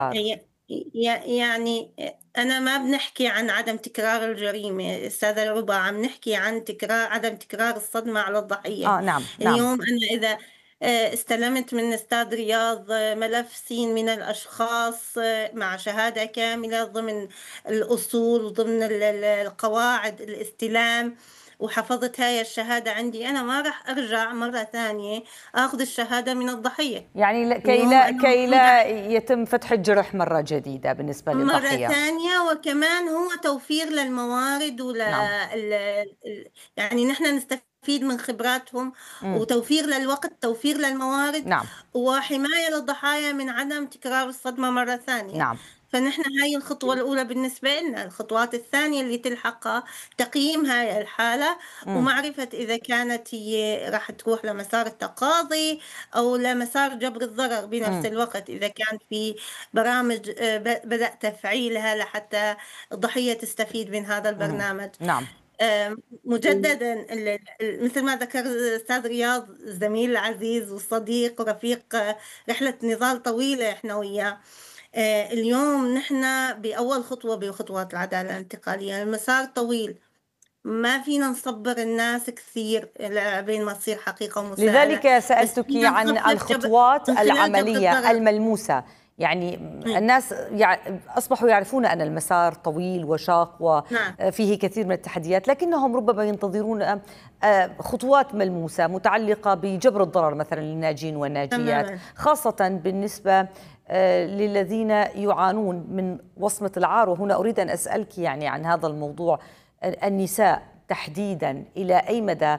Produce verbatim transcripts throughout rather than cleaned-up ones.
ي ي يعني أ أنا ما بنحكي عن عدم تكرار الجريمة أستاذة رُبا، عم نحكي عن تكرار عدم تكرار الصدمة على الضحية. آه نعم، نعم، اليوم أنا إذا آآ استلمت من أستاذ رياض آه، ملف سين من الأشخاص آه، مع شهادة كاملة ضمن الأصول، ضمن ال ال القواعد الاستلام، وحفظت هاي الشهادة عندي، أنا ما راح أرجع مرة ثانية آخُذ الشهادة من الضحية. يعني ل كي اليوم لا أنا كي موجودة لا يتم فتح الجرح مرة جديدة بالنسبة مرة للضحية. تانية، وكمان هو توفير للموارد ول نعم، ال ال يعني نحن نستفيد من خبراتهم، إمم، وتوفير للوقت، توفير للموارد، نعم، وحماية للضحايا من عدم تكرار الصدمة مرة ثانية. نعم، فنحن هاي الخطوة الأولى بالنسبة لنا، الخطوات الثانية اللي تلحقها تقييم هاي الحالة، إمم، ومعرفة إذا كانت هي راح تروح لمسار التقاضي أو لمسار جبر الضرر بنفس إمم، الوقت، إذا كان في برامج آآ ب بدأ تفعيلها لحتى الضحية تستفيد من هذا اهم، البرنامج. نعم، آمم مجددًا ال ال مثل ما ذكر الأستاذ رياض الزميل العزيز والصديق ورفيق آه، رحلة نضال طويلة إحنا وياه. آآ اليوم نحن بأول خطوة بخطوات العدالة الانتقالية، المسار طويل، ما فينا نصبّر الناس كثير لبين ما تصير حقيقة مساءلة، لذلك بس سألتِ فينا عن نخفف جبر الخطوات من خلال جبر العملية الضرر. الملموسة، يعني إمم، الناس يع أصبحوا يعرفون أن المسار طويل وشاق نعم، وفيه كثير من التحديات، لكنهم ربما ينتظرون آآ خطوات ملموسة متعلقة بجبر الضرر مثلًا للناجين والناجيات، تمامًا. خاصةً بالنسبة آآ للذين يعانون من وصمة العار، وهنا أريد أن أسألِك يعني عن هذا الموضوع، ال النساء تحديدًا إلى أي مدى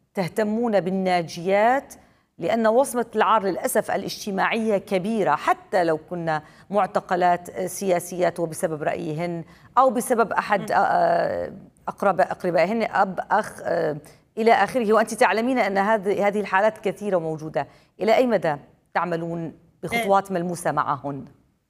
تهتمون بالناجيات؟ لأن وصمة العار للأسف الاجتماعية كبيرة حتى لو كنا معتقلات سياسيات وبسبب رأيهن أو بسبب أحد إمم. آه، أقرب أقربائهن أب أخ آه، إلى آخره، وأنت تعلمين أن هذه هذه الحالات كثيرة وموجودة. إلى أي مدى تعملون آآ بخطوات ملموسة معهن؟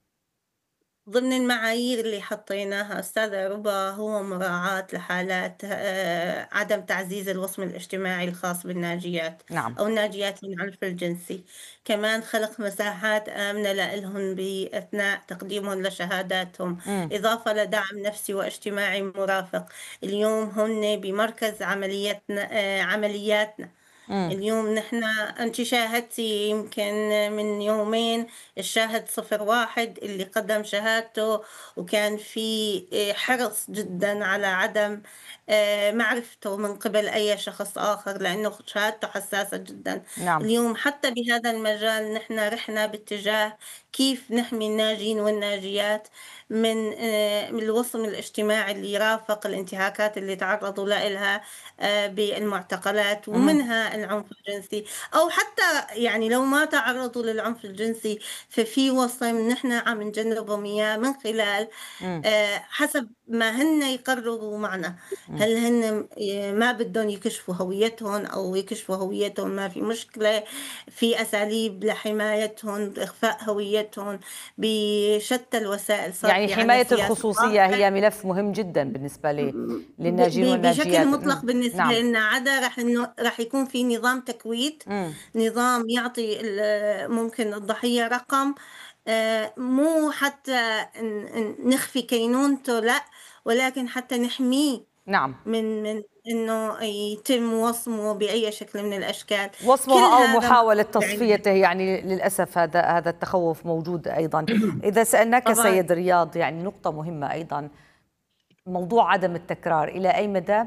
ضمن المعايير اللي حطيناها أستاذة ربا هو مراعاة لحالات آآ عدم تعزيز الوصم الاجتماعي الخاص بالناجيات نعم. أو الناجيات من العنف الجنسي، كمان خلق مساحات آمنة لإلهن بأثناء تقديمهن لشهاداتهم، مم. إضافة لدعم نفسي واجتماعي مرافق. اليوم هن بمركز عملياتنا آآ عملياتنا. مم. اليوم نحن أنتِ شاهدتِ يمكن من يومين الشاهد صفر واحد اللي قدّم شهادته، وكان في آآ حرص جدًا على عدم آآ معرفته من قبل أي شخص آخر، لإنه شهادته حساسة جدًا. نعم. اليوم حتى بهذا المجال نحن رحنا باتجاه كيف نحمي الناجين والناجيات من آآ من الوصم الاجتماعي اللي يرافق الانتهاكات اللي تعرّضوا لإلها آآ بالمعتقلات، مهم. ومنها العنف الجنسي، أو حتى يعني لو ما تعرّضوا للعنف الجنسي ففي وصم نحن عم نجنّبهم إياه من خلال مم. آآ حسب ما هن يقرروا معنا، مم. هل هن ي ما بدّن يكشفوا هويتهم أو يكشفوا هويتهم ما في مشكلة، في أساليب لحمايتهم، إخفاء هويتهم بشتى الوسائل، صار يعني في عنا حماية سياسة الخصوصية واضحة. هي ملف مهم جدًا بالنسبة ل ب للناجين ب بشكل والناجيات. مطلق إمم، بالنسبة نعم، لنا عدا رح إنه رح يكون في نظام تكويت، إمم، نظام يعطي ال ممكن الضحية رقم آآ مو حتى ن ن نخفي كينونته لأ، ولكن حتى نحميه نعم، من من إنه يتم وصمه بأي شكل من الأشكال، كل وصمها أو هذا محاولة موجود عندنا. تصفيته، يعني للأسف هذا هذا التخوّف موجود أيضًا. إذا سألناك طبعًا. سيد رياض، يعني نقطة مهمة أيضًا، موضوع عدم التكرار، إلى أي مدى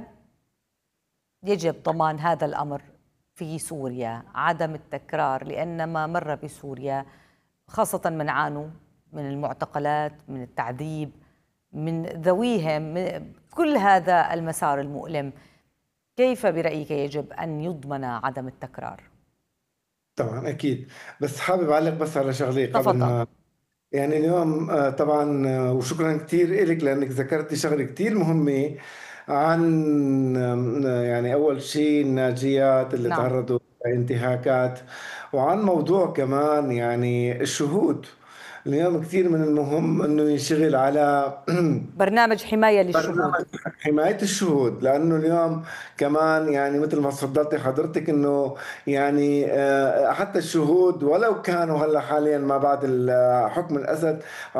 يجب ضمان هذا الأمر في سوريا، عدم التكرار؟ لأن ما مَر بسوريا خاصة من عانوا من المعتقلات، من التعذيب، من ذويهم، من كل هذا المسار المؤلم، كيف برأيك يجب أن يضمن عدم التكرار؟ طبعًا أكيد، بس حابب أعلّق بس على شغلة قبل تفضل. ما يعني اليوم آآ طبعًا آه، وشكرًا كتير إلِك لإنِّك ذكرتِ شغلة كتير مهمة عن آمم يعني أول شي الناجيات اللي نعم. تعرّضوا لانتهاكات، وعن موضوع كمان يعني الشهود. اليوم كثير من المهم انه ينشغل على برنامج حماية للشهود. برنامج حماية الشهود، لأنه اليوم كمان يعني مثل ما تفضلتي حضرتك إنه يعني آه، حتى الشهود ولو كانوا هلا حاليا ما بعد ال- حكم الأسد